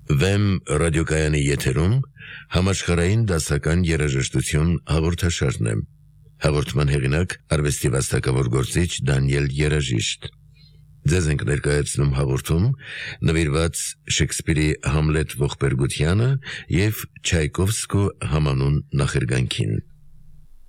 Վեմ ռադիոկայանի եթերում համաշխարհային դասական երաժշտություն հաղորդաշարն է։ Հաղորդման հեղինակ արվեստի վաստակավոր գործիչ Դանիել Երաժիշտ։ Ձեզ ենք ներկայացնում հաղորդում նվիրված Շեքսպիրի Համլետ ողբերգությանը և Չայկովսկու համանուն նախերգանքին։